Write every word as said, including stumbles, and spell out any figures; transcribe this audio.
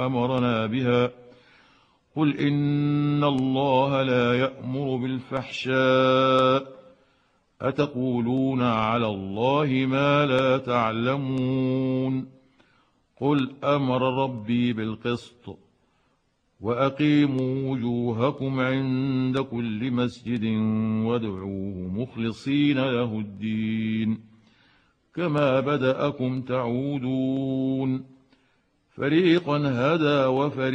أمرنا بها قل إن الله لا يأمر بالفحشاء أتقولون على الله ما لا تعلمون قل أمر ربي بالقسط وأقيموا وجوهكم عند كل مسجد وادعوه مخلصين له الدين كما بدأكم تعودون فريقا هدى وفريقا